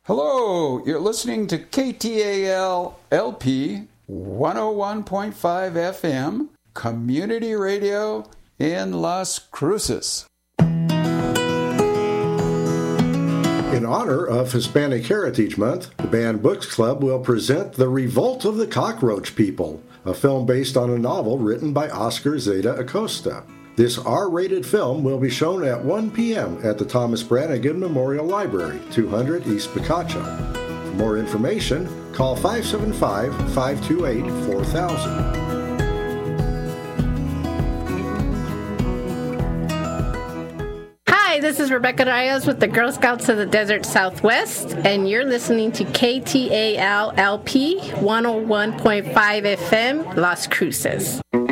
Hello, you're listening to KTAL LP 101.5 FM, Community Radio in Las Cruces. In honor of Hispanic Heritage Month, the Banned Books Club will present The Revolt of the Cockroach People, a film based on a novel written by Oscar Zeta Acosta. This R-rated film will be shown at 1 p.m. at the Thomas Brannigan Memorial Library, 200 East Picacho. For more information, call 575-528-4000. Hi, this is Rebecca Reyes with the Girl Scouts of the Desert Southwest, and you're listening to KTAL LP 101.5 FM, Las Cruces.